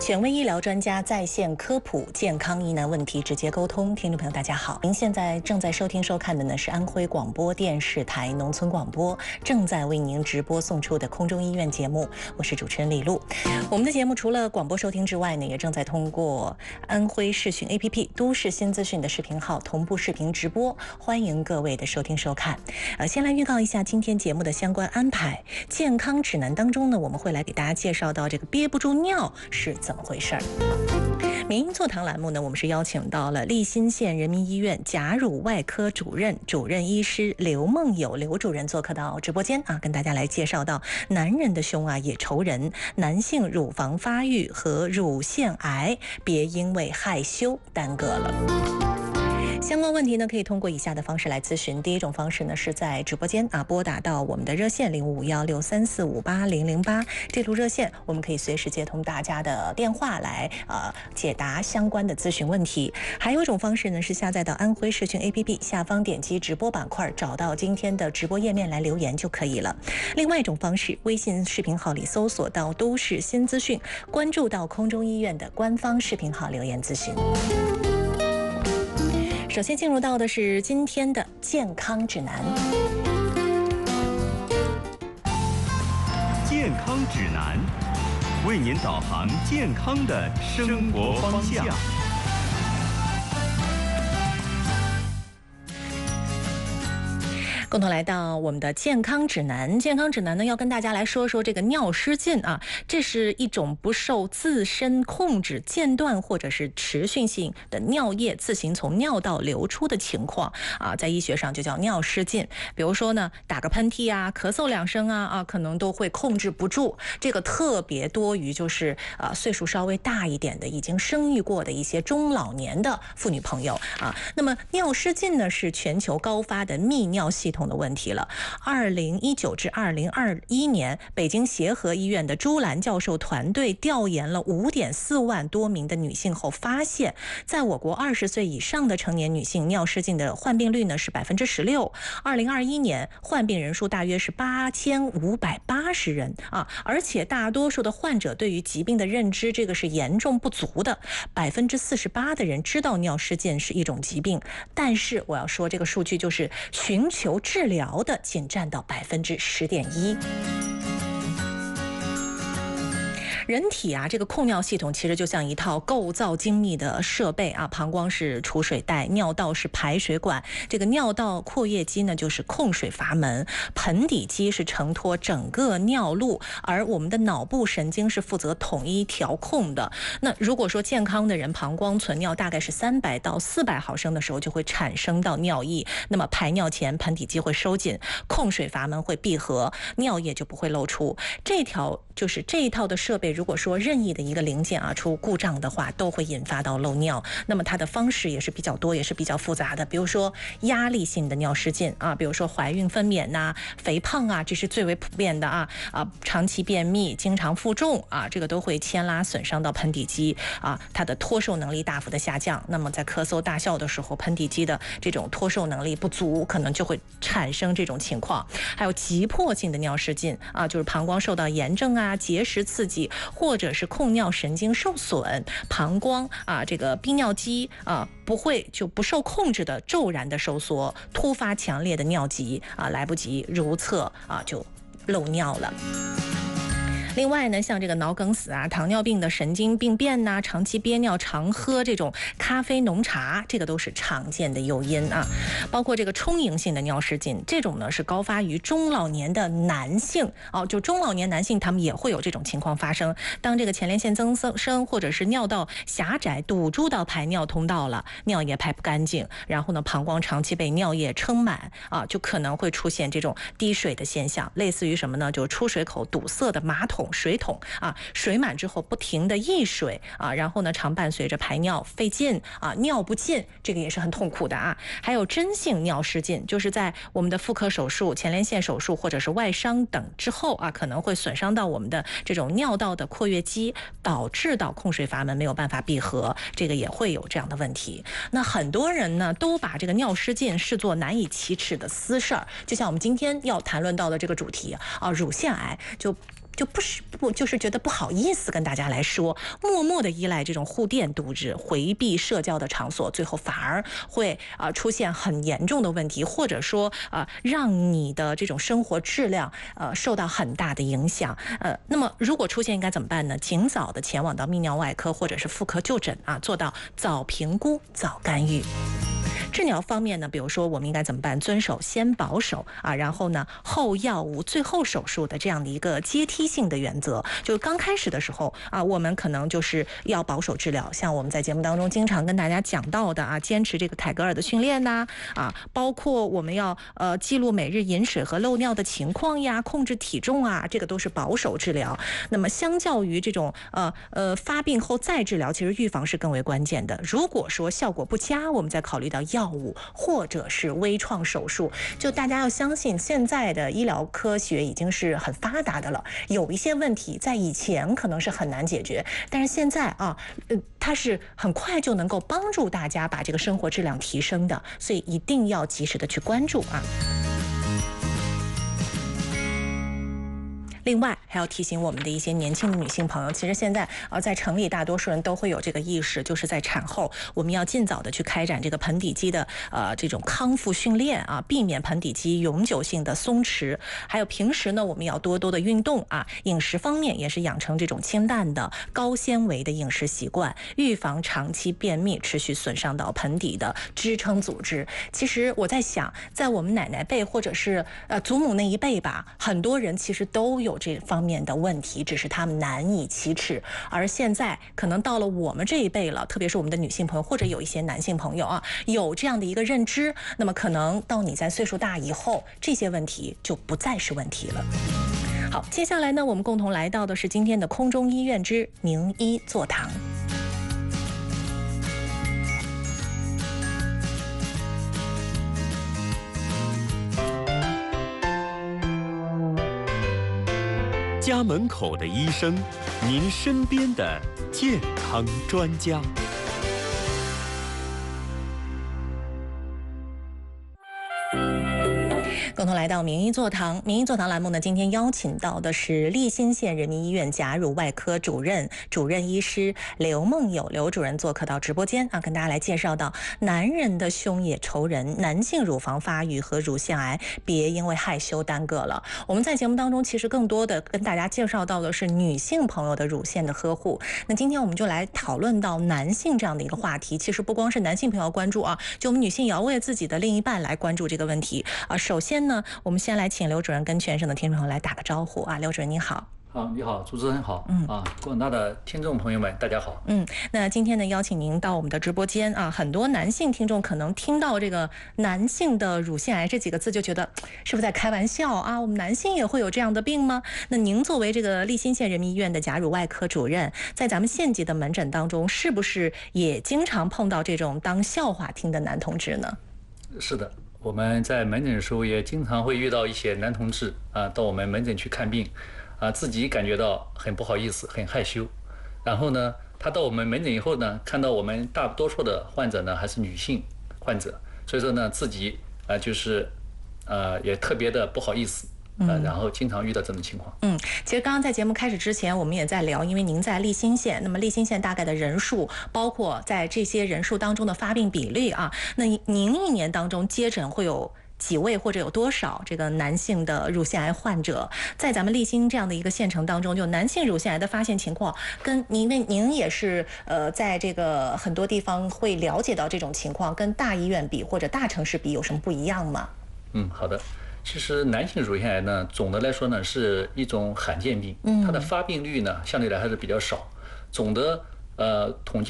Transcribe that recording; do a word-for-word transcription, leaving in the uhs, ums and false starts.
权威医疗专家在线科普健康疑难问题，直接沟通。听众朋友大家好，您现在正在收听收看的呢是安徽广播电视台农村广播正在为您直播送出的空中医院节目，我是主持人李璐。我们的节目除了广播收听之外呢，也正在通过安徽视讯 A P P 都市新资讯的视频号同步视频直播，欢迎各位的收听收看。呃，先来预告一下今天节目的相关安排。健康指南当中呢，我们会来给大家介绍到这个憋不住尿是怎么回事儿。免疫座谈栏目呢，我们是邀请到了利辛县人民医院甲乳外科主任主任医师刘梦友刘主任做客到直播间啊，跟大家来介绍到男人的胸啊也愁人，男性乳房发育和乳腺癌别因为害羞耽搁了。相关问题呢，可以通过以下的方式来咨询。第一种方式呢，是在直播间啊拨打到我们的热线零五幺六三四五八零零八这路热线，我们可以随时接通大家的电话来呃解答相关的咨询问题。还有一种方式呢，是下载到安徽视讯 A P P 下方点击直播板块，找到今天的直播页面来留言就可以了。另外一种方式，微信视频号里搜索到都市新资讯，关注到空中医院的官方视频号留言咨询。首先进入到的是今天的健康指南。 健康指南，为您导航健康的生活方向。 共同来到我们的健康指南。健康指南呢，要跟大家来说说这个尿失禁啊，这是一种不受自身控制、间断或者是持续性的尿液自行从尿道流出的情况啊，在医学上就叫尿失禁。比如说呢，打个喷嚏啊，咳嗽两声啊啊，可能都会控制不住。这个特别多于就是啊岁数稍微大一点的、已经生育过的一些中老年的妇女朋友啊。那么尿失禁呢，是全球高发的泌尿系统的问题了。二零一九至二零二一年，北京协和医院的朱兰教授团队调研了五点四万多名的女性后发现，在我国二十岁以上的成年女性尿失禁的患病率呢是百分之十六。二零二一年患病人数大约是八千五百八十人啊，而且大多数的患者对于疾病的认知这个是严重不足的，百分之四十八的人知道尿失禁是一种疾病，但是我要说这个数据就是寻求治疗的仅占到百分之十点一。人体啊，这个控尿系统其实就像一套构造精密的设备啊，膀胱是储水带，尿道是排水管，这个尿道括约肌呢就是控水阀门，盆底肌是承托整个尿路，而我们的脑部神经是负责统一调控的。那如果说健康的人膀胱存尿大概是三百到四百毫升的时候，就会产生到尿意，那么排尿前盆底肌会收紧，控水阀门会闭合，尿液就不会漏出。这条就是这一套的设备，如果说任意的一个零件啊出故障的话，都会引发到漏尿。那么它的方式也是比较多，也是比较复杂的。比如说压力性的尿失禁啊，比如说怀孕分娩呐、啊、肥胖啊，这是最为普遍的啊啊，长期便秘、经常负重啊，这个都会牵拉损伤到盆底肌啊，它的脱受能力大幅的下降。那么在咳嗽大笑的时候，盆底肌的这种脱受能力不足，可能就会产生这种情况。还有急迫性的尿失禁啊，就是膀胱受到炎症啊、结石刺激，或者是控尿神经受损，膀胱啊这个逼尿肌啊不会就不受控制的骤然的收缩，突发强烈的尿急啊，来不及如厕啊就漏尿了。另外呢，像这个脑梗死啊、糖尿病的神经病变呐、长期憋尿、常喝这种咖啡浓茶，这个都是常见的诱因啊。包括这个充盈性的尿失禁，这种呢是高发于中老年的男性哦，就中老年男性他们也会有这种情况发生。当这个前列腺增生或者是尿道狭窄堵住到排尿通道了，尿液排不干净，然后呢膀胱长期被尿液撑满啊，就可能会出现这种滴水的现象，类似于什么呢？就出水口堵塞的马桶。水桶啊，水满之后不停的溢水啊，然后呢常伴随着排尿费劲啊，尿不尽，这个也是很痛苦的啊。还有真性尿失禁，就是在我们的妇科手术、前列腺手术或者是外伤等之后啊，可能会损伤到我们的这种尿道的括约肌，导致到控水阀门没有办法闭合，这个也会有这样的问题。那很多人呢都把这个尿失禁视作难以启齿的私事儿，就像我们今天要谈论到的这个主题啊，乳腺癌就就不是不就是觉得不好意思跟大家来说，默默的依赖这种护垫度日，回避社交的场所，最后反而会啊、呃、出现很严重的问题，或者说啊、呃、让你的这种生活质量呃受到很大的影响。呃，那么如果出现应该怎么办呢？尽早的前往到泌尿外科或者是妇科就诊啊，做到早评估、早干预。治疗方面呢，比如说我们应该怎么办？遵守先保守啊，然后呢后药物最后手术的这样的一个阶梯性的原则。就是刚开始的时候啊，我们可能就是要保守治疗，像我们在节目当中经常跟大家讲到的啊，坚持这个凯格尔的训练呐啊，包括我们要呃记录每日饮水和漏尿的情况呀，控制体重啊，这个都是保守治疗。那么相较于这种呃呃发病后再治疗，其实预防是更为关键的。如果说效果不佳，我们再考虑到药物或者是微创手术。就大家要相信，现在的医疗科学已经是很发达的了，有一些问题在以前可能是很难解决，但是现在啊，呃，它是很快就能够帮助大家把这个生活质量提升的，所以一定要及时的去关注啊。另外还要提醒我们的一些年轻的女性朋友，其实现在呃在城里大多数人都会有这个意识，就是在产后我们要尽早的去开展这个盆底肌的呃这种康复训练啊，避免盆底肌永久性的松弛。还有平时呢，我们要多多的运动啊，饮食方面也是养成这种清淡的高纤维的饮食习惯，预防长期便秘持续损伤到盆底的支撑组织。其实我在想，在我们奶奶辈或者是呃祖母那一辈吧，很多人其实都有这方面的问题，只是他们难以启齿。而现在可能到了我们这一辈了，特别是我们的女性朋友或者有一些男性朋友啊，有这样的一个认知，那么可能到你在岁数大以后，这些问题就不再是问题了。好，接下来呢，我们共同来到的是今天的空中医院之名医座堂。 家门口的医生，您身边的健康专家。 共同来到名医座堂，名医座堂栏目呢，今天邀请到的是立新县人民医院假乳外科主任、主任医师刘梦友刘主任做客到直播间啊，跟大家来介绍到男人的胸也愁人，男性乳房发育和乳腺癌别因为害羞耽搁了。我们在节目当中其实更多的跟大家介绍到的是女性朋友的乳腺的呵护，那今天我们就来讨论到男性这样的一个话题。其实不光是男性朋友关注啊，就我们女性也要为自己的另一半来关注这个问题啊。首先呢，我们先来请刘主任跟全省的听众朋友来打个招呼啊。刘主任您好。 好，你好，主持人好，嗯啊，广大的听众朋友们，大家好。 嗯，那今天呢，邀请您到我们的直播间啊，很多男性听众可能听到这个男性的乳腺癌这几个字，就觉得是不是在开玩笑啊？我们男性也会有这样的病吗？那您作为这个立新县人民医院的假乳外科主任，在咱们县级的门诊当中，是不是也经常碰到这种当笑话听的男同志呢？ 是的。我们在门诊的时候也经常会遇到一些男同志啊，到我们门诊去看病，啊，自己感觉到很不好意思，很害羞。然后呢，他到我们门诊以后呢，看到我们大多数的患者呢还是女性患者，所以说呢，自己啊就是呃也特别的不好意思。呃，然后经常遇到这种情况。 嗯，其实刚刚在节目开始之前，我们也在聊，因为您在立新县，那么立新县大概的人数，包括在这些人数当中的发病比例啊，那您一年当中接诊会有几位或者有多少这个男性的乳腺癌患者？在咱们立新这样的一个县城当中，就男性乳腺癌的发现情况，跟您因为您也是呃在这个很多地方会了解到这种情况，跟大医院比或者大城市比有什么不一样吗？ 嗯，好的。其实男性乳腺癌呢，总的来说呢是一种罕见病，它的发病率呢相对来还是比较少，总的呃统计